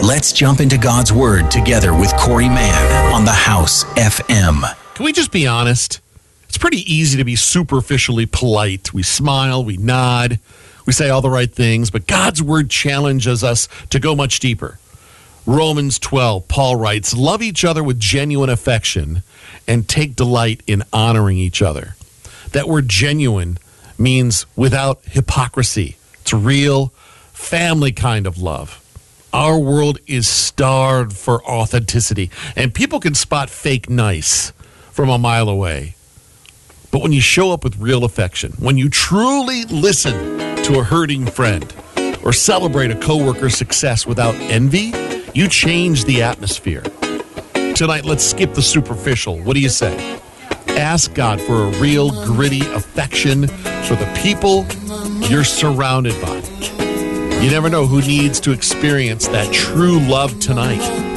Let's jump into God's Word together with Corey Mann on The House FM. Can we just be honest? It's pretty easy to be superficially polite. We smile, we nod, we say all the right things, but God's Word challenges us to go much deeper. Romans 12, Paul writes, "Love each other with genuine affection and take delight in honoring each other." That word genuine means without hypocrisy. It's real, family kind of love. Our world is starved for authenticity, and people can spot fake nice from a mile away. But when you show up with real affection, when you truly listen to a hurting friend or celebrate a coworker's success without envy, you change the atmosphere. Tonight, let's skip the superficial. What do you say? Ask God for a real, gritty affection for the people you're surrounded by. You never know who needs to experience that true love tonight.